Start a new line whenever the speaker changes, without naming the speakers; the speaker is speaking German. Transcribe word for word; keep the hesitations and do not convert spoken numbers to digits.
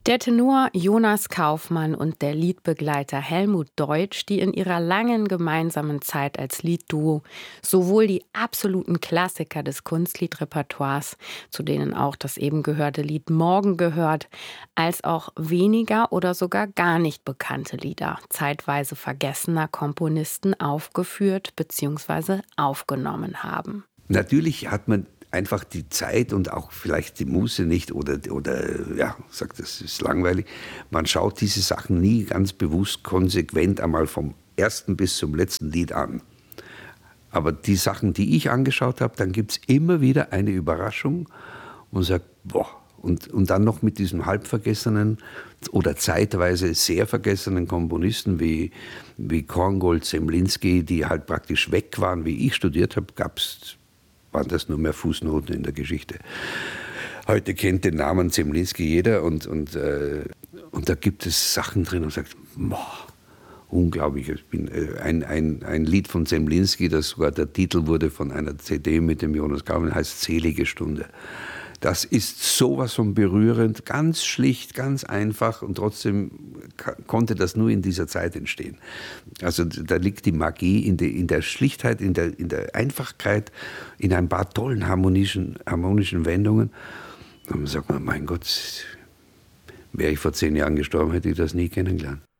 Der Tenor Jonas Kaufmann und der Liedbegleiter Helmut Deutsch, die in ihrer langen gemeinsamen Zeit als Liedduo sowohl die absoluten Klassiker des Kunstliedrepertoires, zu denen auch das eben gehörte Lied Morgen gehört, als auch weniger oder sogar gar nicht bekannte Lieder zeitweise vergessener Komponisten aufgeführt bzw. aufgenommen haben.
Natürlich hat man einfach die Zeit und auch vielleicht die Muße nicht oder, oder ja, sagt, das ist langweilig. Man schaut diese Sachen nie ganz bewusst konsequent einmal vom ersten bis zum letzten Lied an. Aber die Sachen, die ich angeschaut habe, dann gibt es immer wieder eine Überraschung und sagt, boah, und, und dann noch mit diesem halbvergessenen oder zeitweise sehr vergessenen Komponisten wie, wie Korngold, Zemlinsky, die halt praktisch weg waren, wie ich studiert habe, gab es waren das nur mehr Fußnoten in der Geschichte. Heute kennt den Namen Zemlinsky jeder und, und, äh, und da gibt es Sachen drin und sagt, boah, unglaublich. Ich bin, äh, ein, ein, ein Lied von Zemlinsky, das sogar der Titel wurde von einer C D mit dem Jonas Kaufmann, heißt Selige Stunde. Das ist sowas von berührend, ganz schlicht, ganz einfach und trotzdem konnte das nur in dieser Zeit entstehen. Also da liegt die Magie in, die, in der Schlichtheit, in der, in der Einfachkeit, in ein paar tollen harmonischen, harmonischen Wendungen. Und man sagt, mein Gott, wäre ich vor zehn Jahren gestorben, hätte ich das nie kennengelernt.